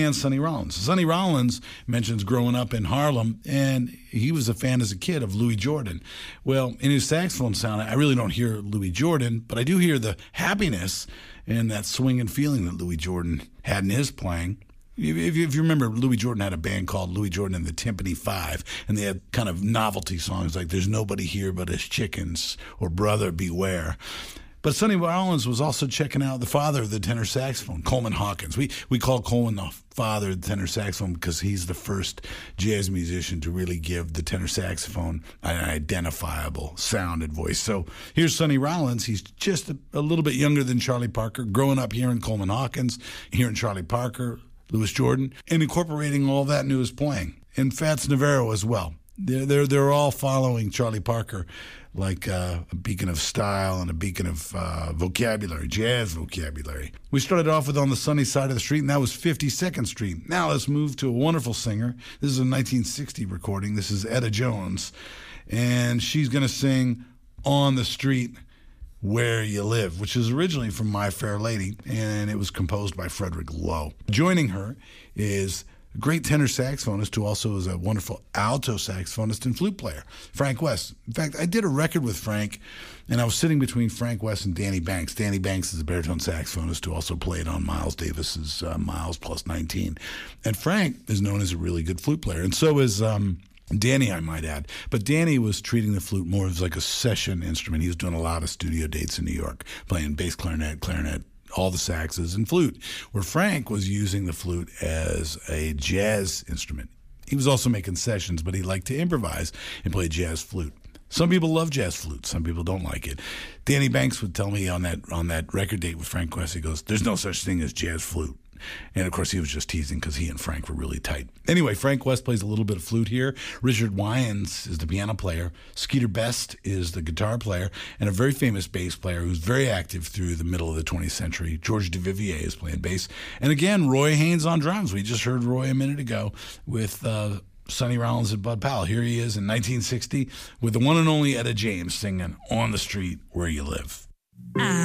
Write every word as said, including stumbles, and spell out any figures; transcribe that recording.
man, Sonny Rollins. Sonny Rollins mentions growing up in Harlem, and he was a fan as a kid of Louis Jordan. Well, in his saxophone sound, I really don't hear Louis Jordan, but I do hear the happiness and that swinging feeling that Louis Jordan had in his playing. If you, if you remember, Louis Jordan had a band called Louis Jordan and the Timpani Five, and they had kind of novelty songs like There's Nobody Here But His Chickens or Brother Beware. But Sonny Rollins was also checking out the father of the tenor saxophone, Coleman Hawkins. We we call Coleman the father of the tenor saxophone because he's the first jazz musician to really give the tenor saxophone an identifiable sound and voice. So here's Sonny Rollins. He's just a, a little bit younger than Charlie Parker, growing up hearing Coleman Hawkins, hearing Charlie Parker, Louis Jordan, and incorporating all that into his playing. And Fats Navarro as well. They're, they're, they're all following Charlie Parker like uh, a beacon of style and a beacon of uh, vocabulary, jazz vocabulary. We started off with On the Sunny Side of the Street, and that was fifty-second Street. Now let's move to a wonderful singer. This is a nineteen sixty recording. This is Etta Jones, and she's going to sing On the Street Where You Live, which is originally from My Fair Lady, and it was composed by Frederick Lowe. Joining her is a great tenor saxophonist who also is a wonderful alto saxophonist and flute player, Frank West. In fact, I did a record with Frank, and I was sitting between Frank West and Danny Banks. Danny Banks is a baritone saxophonist who also played on Miles Davis's uh, Miles Plus nineteen. And Frank is known as a really good flute player, and so is um, Danny, I might add. But Danny was treating the flute more as like a session instrument. He was doing a lot of studio dates in New York, playing bass clarinet, clarinet, all the saxes, and flute, where Frank was using the flute as a jazz instrument. He was also making sessions, but he liked to improvise and play jazz flute. Some people love jazz flute. Some people don't like it. Danny Banks would tell me on that on that record date with Frank West, he goes, there's no such thing as jazz flute. And, of course, he was just teasing because he and Frank were really tight. Anyway, Frank West plays a little bit of flute here. Richard Wyans is the piano player. Skeeter Best is the guitar player. And a very famous bass player who's very active through the middle of the twentieth century, George Duvivier, is playing bass. And, again, Roy Haynes on drums. We just heard Roy a minute ago with uh, Sonny Rollins and Bud Powell. Here he is in nineteen sixty with the one and only Etta James singing On the Street Where You Live. Uh.